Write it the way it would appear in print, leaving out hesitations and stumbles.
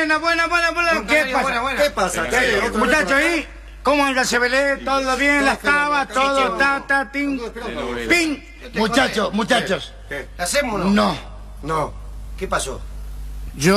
Buena. ¿Qué pasa? ¿Qué pasa? Muchachos, ¿ahí? ¿Cómo anda Sebelé? ¿Todo bien? ¿Las tabas? ¿Todo? Tin. Pin. Muchachos. ¿Qué? ¿La hacemos o no? No. No. ¿Qué pasó?